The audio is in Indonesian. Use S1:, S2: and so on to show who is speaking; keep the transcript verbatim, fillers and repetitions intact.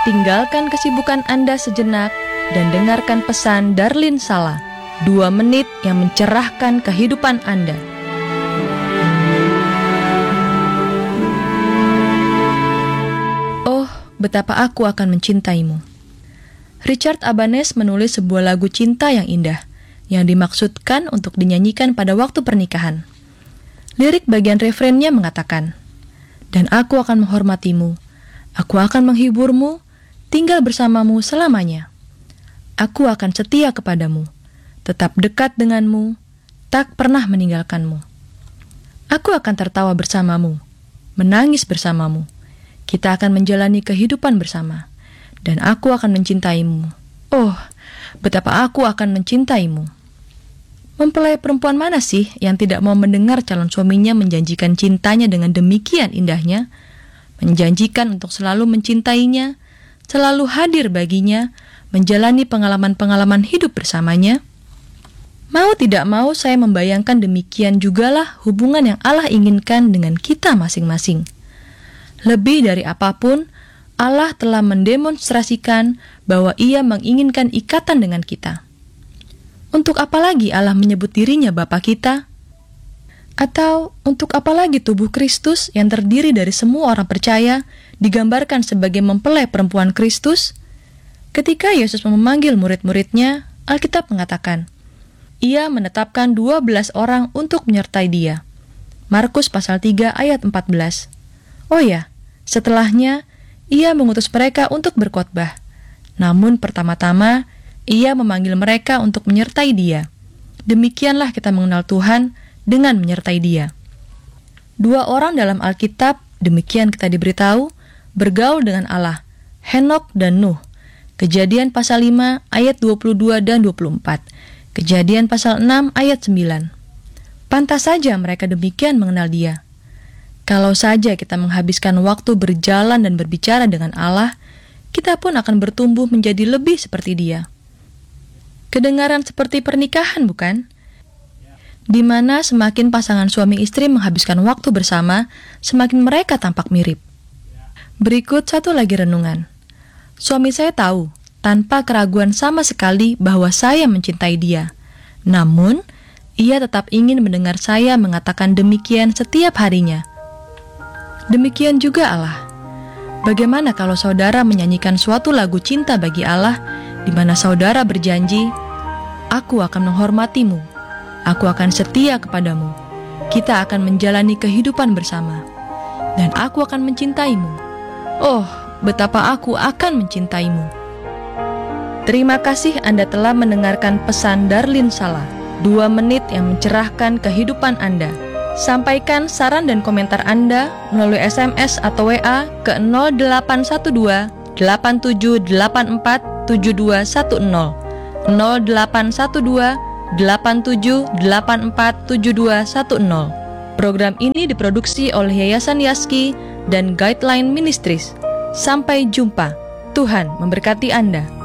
S1: tinggalkan kesibukan Anda sejenak dan dengarkan pesan Darlin Sala, dua menit yang mencerahkan kehidupan Anda. Oh, betapa aku akan mencintaimu. Richard Abanes menulis sebuah lagu cinta yang indah, yang dimaksudkan untuk dinyanyikan pada waktu pernikahan. Lirik bagian refrennya mengatakan, "Dan aku akan menghormatimu, aku akan menghiburmu, tinggal bersamamu selamanya. Aku akan setia kepadamu, tetap dekat denganmu, tak pernah meninggalkanmu. Aku akan tertawa bersamamu, menangis bersamamu. Kita akan menjalani kehidupan bersama, dan aku akan mencintaimu. Oh, betapa aku akan mencintaimu." Mempelai perempuan mana sih yang tidak mau mendengar calon suaminya menjanjikan cintanya dengan demikian indahnya, menjanjikan untuk selalu mencintainya, selalu hadir baginya, menjalani pengalaman-pengalaman hidup bersamanya? Mau tidak mau saya membayangkan demikian jugalah hubungan yang Allah inginkan dengan kita masing-masing. Lebih dari apapun, Allah telah mendemonstrasikan bahwa Ia menginginkan ikatan dengan kita. Untuk apa lagi Allah menyebut dirinya Bapa kita? Atau untuk apa lagi tubuh Kristus yang terdiri dari semua orang percaya digambarkan sebagai mempelai perempuan Kristus? Ketika Yesus memanggil murid-muridnya, Alkitab mengatakan, Ia menetapkan dua belas orang untuk menyertai Dia. Markus pasal tiga ayat empat belas. Oh ya, setelahnya Ia mengutus mereka untuk berkhotbah. Namun pertama-tama Ia memanggil mereka untuk menyertai Dia. Demikianlah kita mengenal Tuhan dengan menyertai Dia. Dua orang dalam Alkitab, demikian kita diberitahu, bergaul dengan Allah, Henok dan Nuh. Kejadian pasal lima ayat dua puluh dua dan dua puluh empat. Kejadian pasal enam ayat sembilan. Pantas saja mereka demikian mengenal Dia. Kalau saja kita menghabiskan waktu berjalan dan berbicara dengan Allah, kita pun akan bertumbuh menjadi lebih seperti Dia. Kedengaran seperti pernikahan, bukan? Di mana semakin pasangan suami istri menghabiskan waktu bersama, semakin mereka tampak mirip. Berikut satu lagi renungan. Suami saya tahu, tanpa keraguan sama sekali bahwa saya mencintai dia. Namun, ia tetap ingin mendengar saya mengatakan demikian setiap harinya. Demikian juga Allah. Bagaimana kalau saudara menyanyikan suatu lagu cinta bagi Allah, di mana saudara berjanji, "Aku akan menghormatimu, aku akan setia kepadamu, kita akan menjalani kehidupan bersama, dan aku akan mencintaimu. Oh, betapa aku akan mencintaimu." Terima kasih Anda telah mendengarkan pesan Darlin Sala, dua menit yang mencerahkan kehidupan Anda. Sampaikan saran dan komentar Anda melalui S M S atau W A ke nol delapan satu dua delapan tujuh delapan empat tujuh dua satu nol, nol delapan satu dua delapan tujuh delapan empat tujuh dua satu nol. Program ini diproduksi oleh Yayasan Yaski dan Guideline Ministries. Sampai jumpa. Tuhan memberkati Anda.